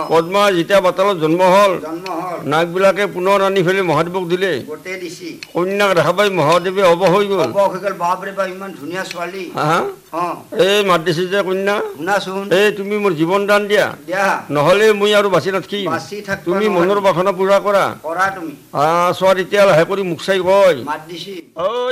পদ্মা যেতিয়া বাটালত জন্ম হল নাগবিলাকে পুনৰ আনি ফেলে মহাদেৱক দিলে কন্যাক দেখা পাই মহাদেৱে অব হৈ গল বাপৰে বাপ ইমান ধুনীয়া ছোৱালী এই মাত দিছে যে কন্যা এই তুমি মোৰ জীৱন দান দিয়া নহলে মই আৰু বাচি নাথাকিম তুমি মনৰ বাসনা পূৰা কৰা চোৱা এতিয়া লাহে কৰি মুখ চাই কয়